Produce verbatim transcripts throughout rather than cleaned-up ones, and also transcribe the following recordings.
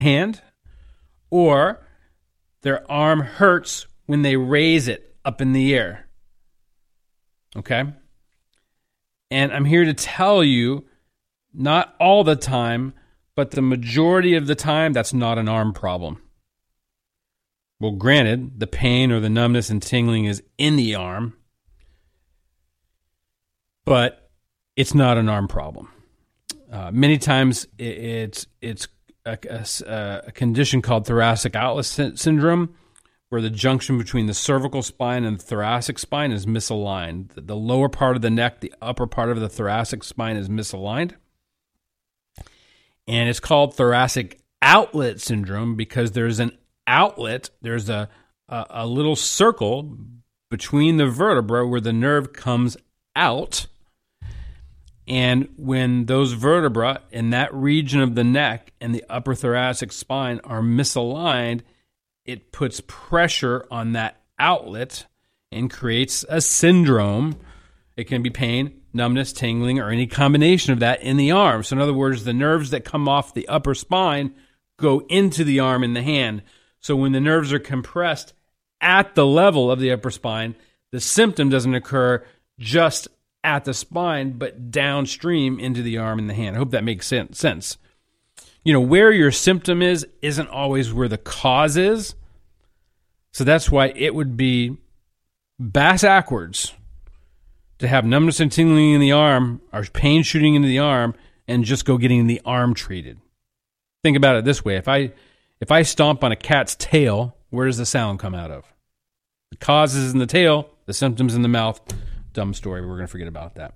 hand, or their arm hurts when they raise it up in the air. Okay? And I'm here to tell you, not all the time, but the majority of the time, that's not an arm problem. Well, granted, the pain or the numbness and tingling is in the arm, but it's not an arm problem. Uh, many times, it's it's a, a, a condition called thoracic outlet sy- syndrome, where the junction between the cervical spine and the thoracic spine is misaligned. The, the lower part of the neck, the upper part of the thoracic spine is misaligned. And it's called thoracic outlet syndrome because there's an outlet, there's a, a, a little circle between the vertebra where the nerve comes out. And when those vertebrae in that region of the neck and the upper thoracic spine are misaligned, it puts pressure on that outlet and creates a syndrome. It can be pain, numbness, tingling, or any combination of that in the arm. So in other words, the nerves that come off the upper spine go into the arm and the hand. So when the nerves are compressed at the level of the upper spine, the symptom doesn't occur just at the spine, but downstream into the arm and the hand. I hope that makes sense. You know, where your symptom is isn't always where the cause is. So that's why it would be bass-ackwards to have numbness and tingling in the arm or pain shooting into the arm and just go getting the arm treated. Think about it this way. If I if I stomp on a cat's tail, where does the sound come out of? The cause is in the tail, the symptoms in the mouth. Dumb story. We're going to forget about that.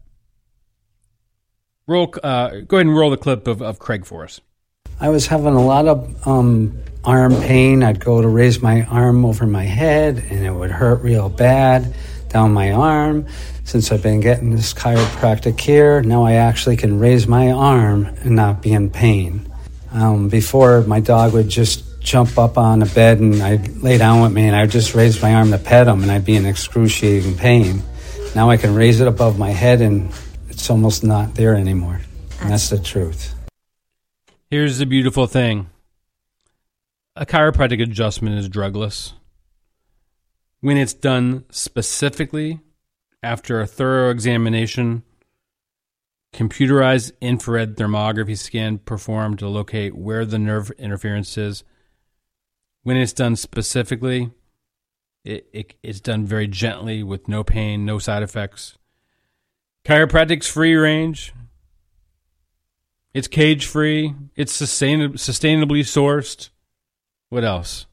Roll. Uh, go ahead and roll the clip of, of Craig for us. I was having a lot of um, arm pain. I'd go to raise my arm over my head, and it would hurt real bad down my arm. Since I've been getting this chiropractic care, now I actually can raise my arm and not be in pain. Um, before, my dog would just jump up on a bed, and I'd lay down with me, and I'd just raise my arm to pet him, and I'd be in excruciating pain. Now I can raise it above my head, and it's almost not there anymore. And that's the truth. Here's the beautiful thing. A chiropractic adjustment is drugless. When it's done specifically after a thorough examination, computerized infrared thermography scan performed to locate where the nerve interference is. When it's done specifically, It, it it's done very gently with no pain, no side effects. Chiropractic's free range. It's cage free. It's sustain, sustainably sourced. What else?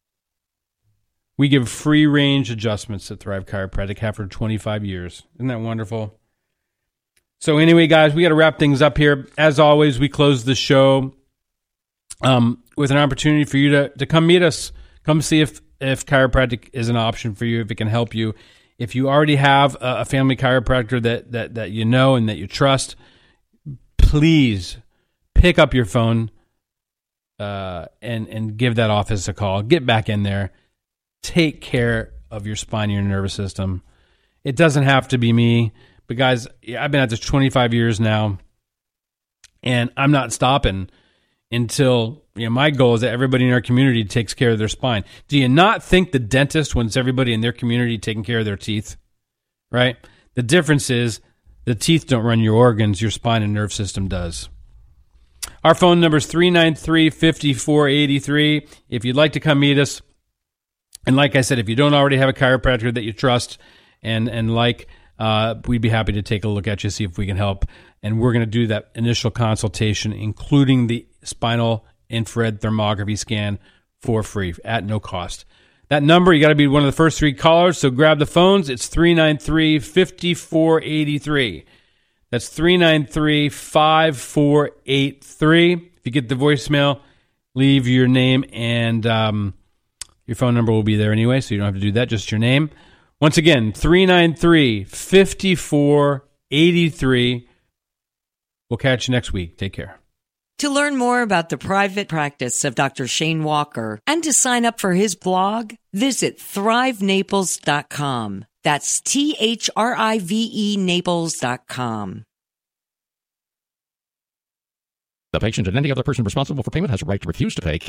We give free range adjustments at Thrive Chiropractic after twenty-five years. Isn't that wonderful? So anyway, guys, we got to wrap things up here. As always, we close the show um, with an opportunity for you to, to come meet us. Come see if if chiropractic is an option for you, if it can help you. If you already have a family chiropractor that, that, that you know and that you trust, please pick up your phone uh, and, and give that office a call. Get back in there. Take care of your spine and your nervous system. It doesn't have to be me, but guys, I've been at this twenty-five years now, and I'm not stopping until, you know, my goal is that everybody in our community takes care of their spine. Do you not think the dentist wants everybody in their community taking care of their teeth? Right? The difference is the teeth don't run your organs, your spine and nerve system does. Our phone number is three nine three, five four eight three. If you'd like to come meet us, and like I said, if you don't already have a chiropractor that you trust and, and like, uh, we'd be happy to take a look at you, see if we can help. And we're going to do that initial consultation, including the spinal infrared thermography scan for free at no cost. That number, you got to be one of the first three callers, so grab the phones. It's three nine three, five four eight three. That's three nine three, five four eight three. If you get the voicemail, leave your name, and um, your phone number will be there anyway, so you don't have to do that, just your name. Once again, three nine three, five four eight three. We'll catch you next week. Take care. To learn more about the private practice of Doctor Shane Walker and to sign up for his blog, visit thrive naples dot com. That's T H R I V E Naples dot com. The patient and any other person responsible for payment has a right to refuse to pay.